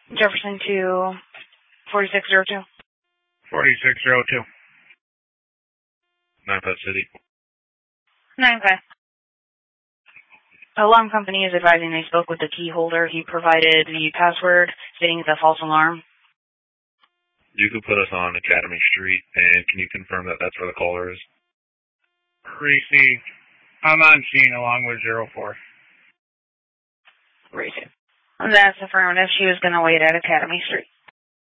Jefferson to 4602. 4602. Napa City. 9-5. Alarm company is advising they spoke with the key holder. He provided the password stating it's a false alarm. You could put us on Academy Street, and can you confirm that that's where the caller is? Received. I'm on scene along with 04. Received. That's affirmative. She was going to wait at Academy Street.